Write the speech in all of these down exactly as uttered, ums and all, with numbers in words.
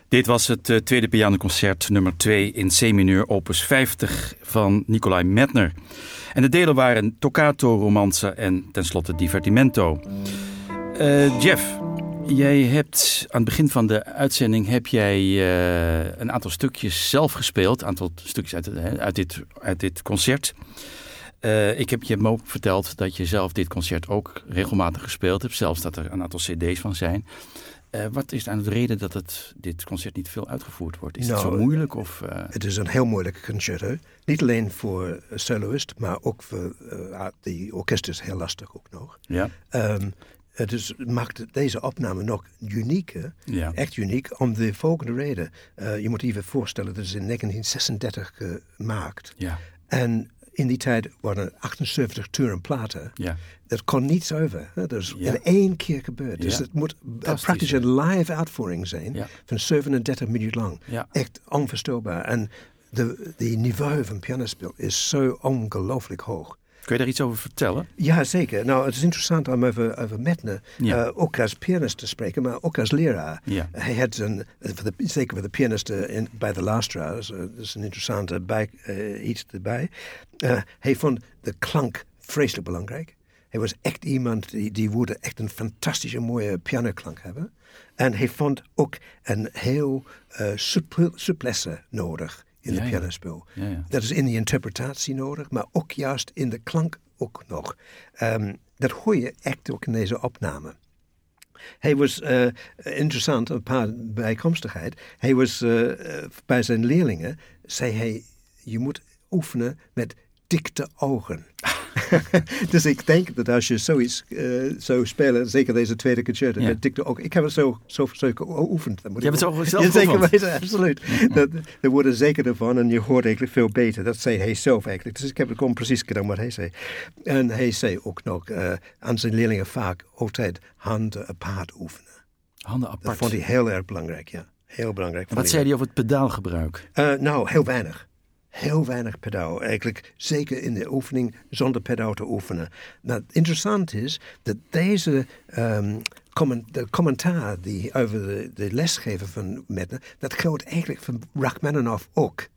Dit was het uh, tweede pianoconcert nummer twee in C-mineur opus vijftig van Nicolai Medtner. En de delen waren Toccato, Romanza en tenslotte Divertimento. Uh, Jeff, jij hebt aan het begin van de uitzending heb jij uh, een aantal stukjes zelf gespeeld. Een aantal stukjes uit, uh, uit, dit, uit dit concert. Uh, ik heb je me ook verteld dat je zelf dit concert ook regelmatig gespeeld hebt. Zelfs dat er een aantal cd's van zijn. Uh, wat is nou de reden dat het, dit concert niet veel uitgevoerd wordt? Is nou, het zo moeilijk? Of, uh... Het is een heel moeilijk concerto. Niet alleen voor soloist, maar ook voor uh, de orkest is heel lastig ook nog. Ja. Um, het is, maakt deze opname nog unieker, ja. echt uniek, om de volgende reden. Uh, je moet je even voorstellen, dat is in negentien zesendertig gemaakt. Ja. En in die tijd waren achtenzeventig toeren platen. Ja. Dat kon niets over. Hè? Dat is ja. in één keer gebeurd. Dus ja. het moet praktisch een live uitvoering zijn ja. van zevenendertig minuten lang. Ja. Echt onvoorstelbaar. En de, de niveau van pianospel is zo ongelooflijk hoog. Kun je daar iets over vertellen? Ja, zeker. Nou, het is interessant om over, over Medtner ja. uh, ook als pianist te spreken, maar ook als leraar. Ja. Hij had een, voor de, zeker voor de pianist in, bij de Lastra, dat is, uh, dat is een interessante bij, uh, iets erbij. Uh, hij vond de klank vreselijk belangrijk. Hij was echt iemand die, die wilde echt een fantastische mooie pianoklank hebben. En hij vond ook een heel uh, supple, souplesse nodig in ja, de pianospel. Ja. Ja, ja. Dat is in de interpretatie nodig, maar ook juist in de klank ook nog. Um, dat hoor je echt ook in deze opname. Hij was uh, interessant, een paar bijkomstigheid. Hij was uh, bij zijn leerlingen, zei hij, je moet oefenen met dikte ogen. Dus ik denk dat als je zoiets uh, zou spelen, zeker deze tweede concerto, ja. met dikte ogen. Ik heb het zo, zo, zo geoefend. Je hebt het zo zelf ja, zeker weten, absoluut. dat, we worden zeker ervan en je hoort eigenlijk veel beter. Dat zei hij zelf eigenlijk. Dus ik heb het gewoon precies gedaan wat hij zei. En hij zei ook nog uh, aan zijn leerlingen vaak altijd handen apart oefenen. Handen apart? Dat vond hij heel erg belangrijk, ja. Heel belangrijk. Wat zei hij over het pedaalgebruik? Uh, nou, heel weinig. Heel weinig pedaal. Eigenlijk zeker in de oefening zonder pedaal te oefenen. Nou, interessant is dat deze um, comment, de commentaar die over de, de lesgever van Medtner, dat geldt eigenlijk van Rachmaninoff ook.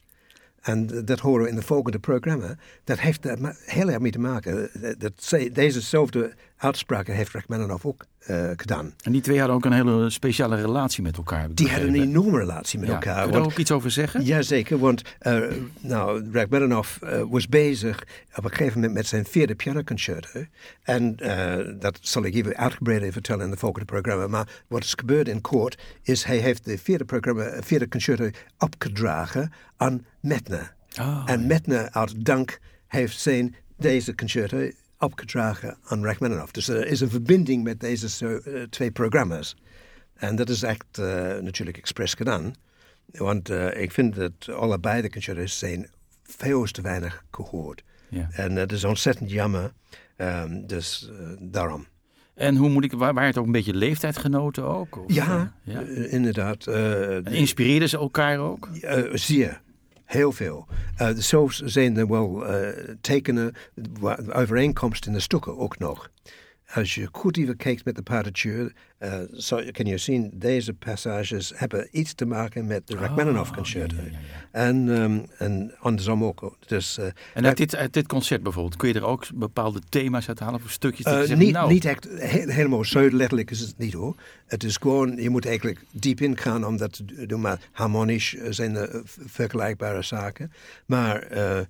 En dat horen we in het volgende programma. Dat heeft er heel erg mee te maken. Dat, dezezelfde uitspraken heeft Rachmaninoff ook uh, gedaan. En die twee hadden ook een hele speciale relatie met elkaar. Die hadden een enorme relatie met ja, elkaar. Kun je daar ook iets over zeggen? Jazeker, want uh, nou, Rachmaninoff uh, was bezig op een gegeven moment met zijn vierde pianoconcerto. En uh, dat zal ik even uitgebreider vertellen in het volgende programma. Maar wat is gebeurd in kort is hij heeft de vierde, programma, vierde concerto opgedragen aan Medtner. Oh, en ja. Medtner uit dank heeft zijn deze concerto opgedragen aan Rachmaninoff. Dus er is een verbinding met deze uh, twee programma's. En dat is echt uh, natuurlijk expres gedaan. Want uh, ik vind dat allebei de concertos zijn veel te weinig gehoord. Ja. En dat is ontzettend jammer. Um, dus uh, daarom. En hoe moet ik, waren het ook een beetje leeftijdgenoten ook? Of, ja, uh, ja, uh, inderdaad. Uh, inspireerden ze elkaar ook? Uh, zeer. Heel veel. Uh, zelfs zijn er wel uh, tekenen, overeenkomsten in de stukken ook nog. Als je goed even kijkt met de partituur, uh, zo kan je zien, deze passages hebben iets te maken met de Rachmaninoff concerto. Oh, ja, ja, ja. En, um, en andersom ook. Dus, uh, en uit dit, uit dit concert bijvoorbeeld, kun je er ook bepaalde thema's uit halen of stukjes? Uh, zeggen, niet, nou... niet echt he- helemaal zo letterlijk is het niet hoor. Het is gewoon, je moet eigenlijk diep in gaan om dat te doen, maar harmonisch zijn er vergelijkbare zaken. Maar uh,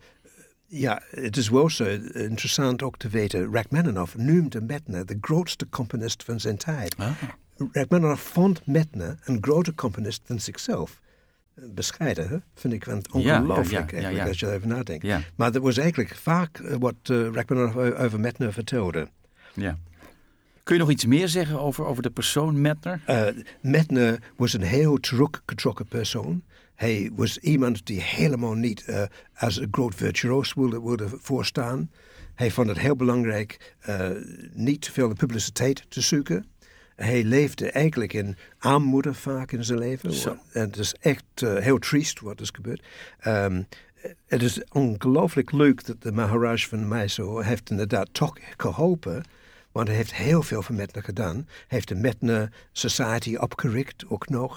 ja, het is wel zo interessant ook te weten, Rachmaninoff noemde Medtner de grootste componist van zijn tijd. Ah. Rachmaninoff vond Medtner een groter componist dan zichzelf. Bescheiden, hè? Vind ik wel ongelooflijk ja, ja, ja, ja. als je erover nadenkt. Ja. Maar dat was eigenlijk vaak wat uh, Rachmaninoff over Medtner vertelde. Ja. Kun je nog iets meer zeggen over, over de persoon Medtner? Uh, Medtner was een heel teruggetrokken persoon. Hij was iemand die helemaal niet uh, als een groot virtuoos wilde, wilde voorstaan. Hij vond het heel belangrijk uh, niet te veel publiciteit te zoeken. Hij leefde eigenlijk in armoede vaak in zijn leven. Zo. En het is echt uh, heel triest wat is gebeurd. Um, het is ongelooflijk leuk dat de Maharaj van Mysore heeft inderdaad toch geholpen. Want hij heeft heel veel voor Medtner gedaan. Hij heeft de Medtner Society opgericht ook nog.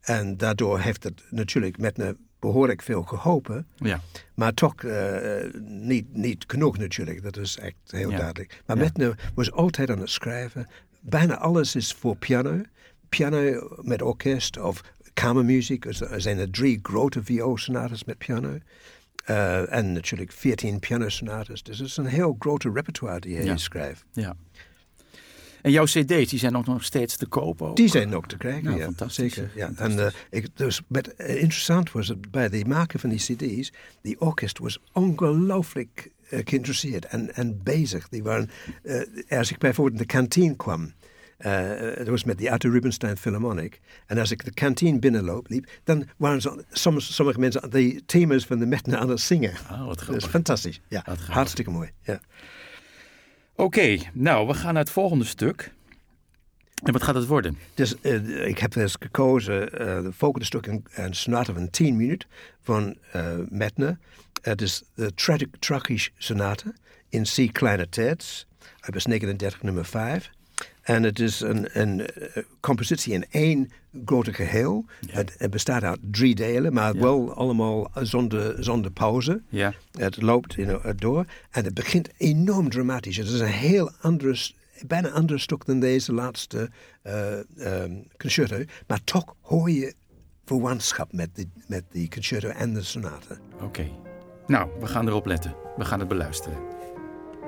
En daardoor heeft het natuurlijk Mettner behoorlijk veel geholpen. Ja. Maar toch uh, niet, niet genoeg natuurlijk. Dat is echt heel ja. duidelijk. Maar ja. Mettner was altijd aan het schrijven. Bijna alles is voor piano. Piano met orkest of kamermuziek. Er zijn er drie grote vioolsonates met piano. Uh, en natuurlijk veertien pianosonates. Dus het is een heel grote repertoire die hij ja. schrijft. Ja. En jouw cd's, die zijn ook nog steeds te koop? Ook? Die zijn nog te krijgen, nou, ja. Fantastisch. Zeker. Ja. Fantastisch. En uh, ik, dus met, uh, interessant was het bij de maken van die cd's, die orkest was ongelooflijk uh, geïnteresseerd en, en bezig. Die waren, uh, als ik bijvoorbeeld in de kantine kwam, uh, dat was met de Arthur Rubinstein Philharmonic, en als ik de kantine binnenloop, liep, dan waren ze, soms, sommige mensen de thema's van de Mettner aan het zingen. Oh, wat dat is fantastisch. Ja, hartstikke mooi. Ja. Oké, okay, nou, we gaan naar het volgende stuk. En wat gaat het worden? Dus uh, ik heb dus gekozen uh, het volgende stuk, een, een sonate van tien minuten van uh, Mettner. Het is de Tragisch sonate in C kleine terts, opus negenendertig nummer vijf. En het is een, een uh, compositie in één grote geheel. Ja. Het, het bestaat uit drie delen, maar ja. wel allemaal zonder, zonder pauze. Ja. Het loopt you know, door en het begint enorm dramatisch. Het is een heel ander, bijna ander stuk dan deze laatste uh, um, concerto. Maar toch hoor je verwantschap met die, met die concerto en de sonate. Oké. Okay. Nou, we gaan erop letten. We gaan het beluisteren.